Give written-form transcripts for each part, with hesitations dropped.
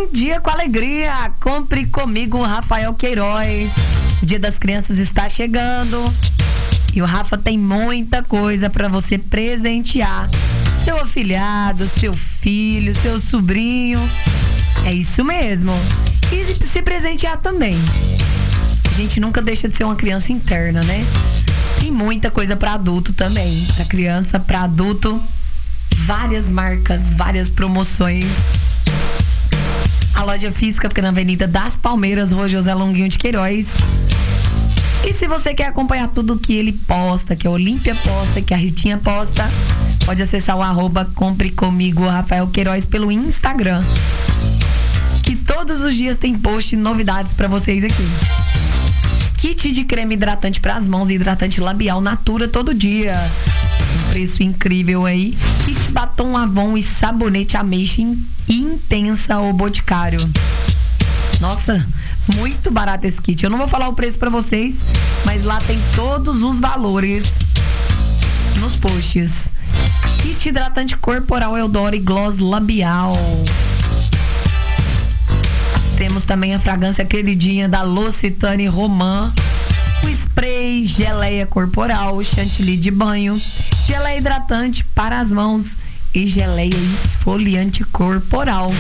Um dia com alegria, compre comigo, Rafael Queiroz. O Dia das Crianças está chegando e o Rafa tem muita coisa para você presentear. Seu afilhado, seu filho, seu sobrinho. É isso mesmo. E se presentear também. A gente nunca deixa de ser uma criança interna, né? Tem muita coisa para adulto também. Para criança, para adulto, várias marcas, várias promoções. A loja física fica na Avenida das Palmeiras, Rua José Longuinho de Queiroz. E se você quer acompanhar tudo que ele posta, que a Olímpia posta, que a Ritinha posta, pode acessar o @compre comigo Rafael Queiroz pelo Instagram. Que todos os dias tem post e novidades pra vocês aqui. Kit de creme hidratante pras mãos e hidratante labial Natura todo dia. Um preço incrível aí. Kit batom Avon e sabonete ameixa intensa o Boticário. Nossa, muito barato esse kit. Eu não vou falar o preço pra vocês, mas lá tem todos os valores nos posts. Kit hidratante corporal Eudora e gloss labial. Temos também a fragrância queridinha da L'Occitane Romã. O spray, geleia corporal, chantilly de banho, geleia hidratante para as mãos e geleia esfoliante corporal.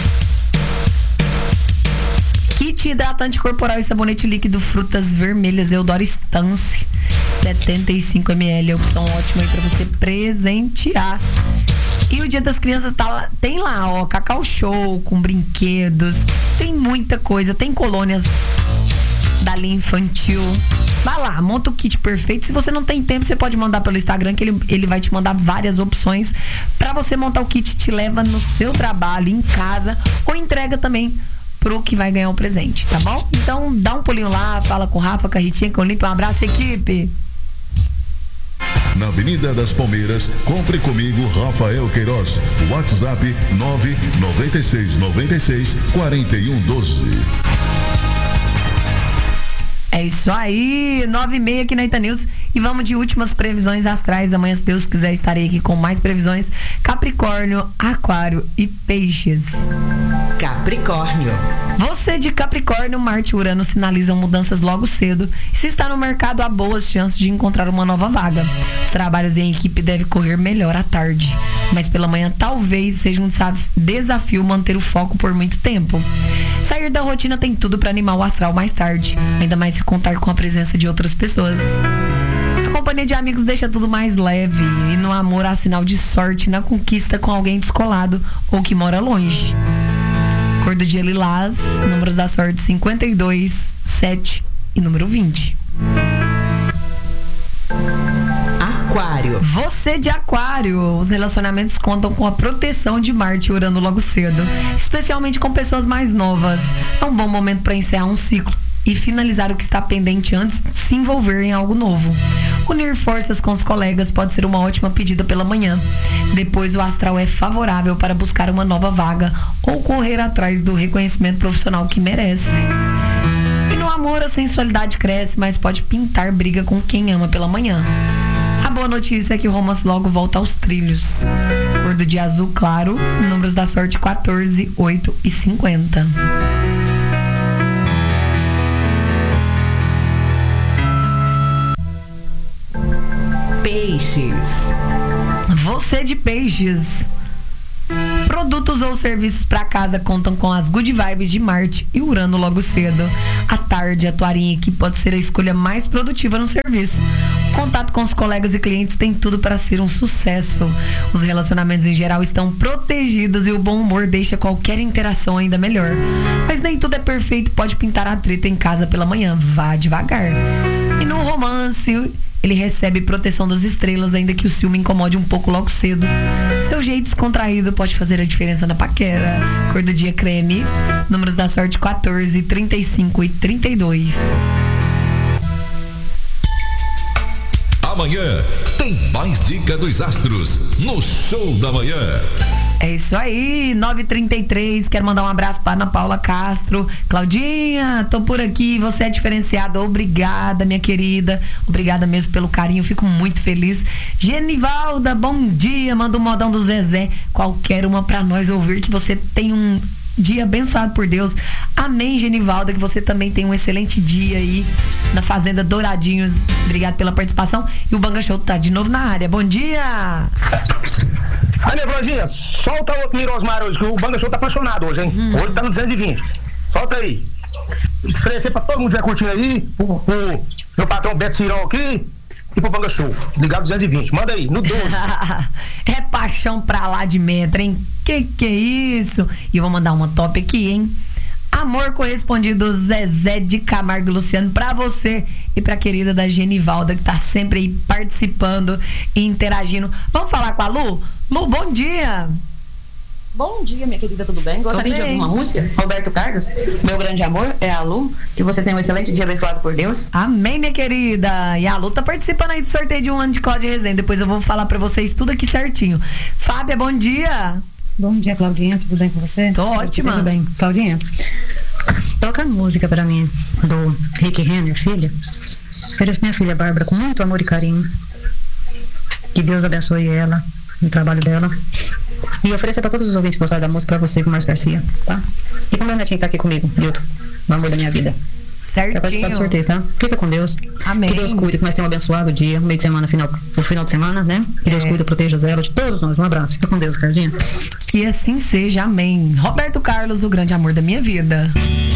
Kit hidratante corporal e sabonete líquido frutas vermelhas Eudora Stance 75 ml, opção ótima aí pra você presentear. E o Dia das Crianças tem lá, ó, Cacau Show com brinquedos, tem muita coisa, tem colônias da linha infantil. Vai lá, monta o kit perfeito. Se você não tem tempo, você pode mandar pelo Instagram, que ele vai te mandar várias opções pra você montar o kit, te leva no seu trabalho, em casa, ou entrega também pro que vai ganhar o presente, tá bom? Então dá um pulinho lá, fala com o Rafa, com a Ritinha, com o Olímpia. Um abraço, equipe! Na Avenida das Palmeiras, compre comigo Rafael Queiroz. WhatsApp 996964112. É isso aí, 9h30 aqui na Itanews. E vamos de últimas previsões astrais. Amanhã, se Deus quiser, estarei aqui com mais previsões. Capricórnio, Aquário e Peixes. Capricórnio. Você de Capricórnio, Marte e Urano sinalizam mudanças logo cedo. E se está no mercado, há boas chances de encontrar uma nova vaga. Os trabalhos em equipe devem correr melhor à tarde. Mas pela manhã talvez seja um desafio manter o foco por muito tempo. Sair da rotina tem tudo para animar o astral mais tarde. Ainda mais se contar com a presença de outras pessoas. A companhia de amigos deixa tudo mais leve. E no amor há sinal de sorte na conquista com alguém descolado ou que mora longe. Cor do dia lilás, números da sorte 52, 7 e número 20. Aquário. Você de Aquário, os relacionamentos contam com a proteção de Marte e Urano logo cedo, especialmente com pessoas mais novas. É um bom momento para encerrar um ciclo e finalizar o que está pendente antes de se envolver em algo novo. Unir forças com os colegas pode ser uma ótima pedida pela manhã. Depois, o astral é favorável para buscar uma nova vaga ou correr atrás do reconhecimento profissional que merece. E no amor, a sensualidade cresce, mas pode pintar briga com quem ama pela manhã. A boa notícia é que o romance logo volta aos trilhos. Cor do dia azul claro, números da sorte 14, 8 e 50. Peixes. Você de Peixes. Produtos ou serviços para casa contam com as good vibes de Marte e Urano logo cedo. À tarde, atuar em equipe pode ser a escolha mais produtiva no serviço. O contato com os colegas e clientes tem tudo para ser um sucesso. Os relacionamentos em geral estão protegidos e o bom humor deixa qualquer interação ainda melhor. Mas nem tudo é perfeito, pode pintar atrito em casa pela manhã. Vá devagar. E no romance, ele recebe proteção das estrelas, ainda que o ciúme incomode um pouco logo cedo. Seu jeito descontraído pode fazer a diferença na paquera. Cor do dia creme, números da sorte 14, 35 e 32. Amanhã tem mais dica dos astros no Show da Manhã. É isso aí, 9h33, quero mandar um abraço para Ana Paula Castro. Claudinha, tô por aqui, você é diferenciada, obrigada, minha querida, obrigada mesmo pelo carinho, fico muito feliz. Genivalda, bom dia, manda um modão do Zezé, qualquer uma para nós ouvir, que você tem dia abençoado por Deus. Amém, Genivalda, que você também tem um excelente dia aí na Fazenda Douradinhos. Obrigado pela participação. E o Banga Show tá de novo na área. Bom dia! Aí, Nevlandinha, solta outro Mirosmar hoje, que o Banga Show tá apaixonado hoje, hein? Hoje tá no 220. Solta aí. Oferecer pra todo mundo que estiver curtindo aí, pro meu patrão Beto Cirão aqui e pro Banga Show. Ligado 220. Manda aí, no 12. É paixão pra lá de metro, hein? Que é isso? E eu vou mandar uma top aqui, hein? Amor correspondido, Zezé de Camargo e Luciano, pra você e pra querida da Genivalda, que tá sempre aí participando e interagindo. Vamos falar com a Lu? Lu, bom dia! Bom dia, minha querida, tudo bem? Gostaria de alguma música? Roberto Carlos, Meu Grande Amor, é a Lu. Que você tenha um excelente dia abençoado por Deus. Amém, minha querida. E a Lu tá participando aí do sorteio de um ano de Cláudia Rezende. Depois eu vou falar pra vocês tudo aqui certinho. Fábia, bom dia. Bom dia, Claudinha. Tudo bem com você? Tô ótima. Tudo bem. Claudinha, toca a música pra mim do Rick Renner, filha. Ofereço minha filha Bárbara com muito amor e carinho. Que Deus abençoe ela, no trabalho dela. E oferecer pra todos os ouvintes que gostaram da música, pra você e pro Márcio Garcia, tá? E pro meu netinho que tá aqui comigo, Nilton, no amor da minha vida. Certinho. Quer participar do sorteio, tá? Fica com Deus. Amém. Que Deus cuide, que nós tenhamos um abençoado dia, meio de semana, o final de semana, né? Que Deus cuide, proteja ela de todos nós. Um abraço. Fica com Deus, Cardinha. Que assim seja, amém. Roberto Carlos, o grande amor da minha vida.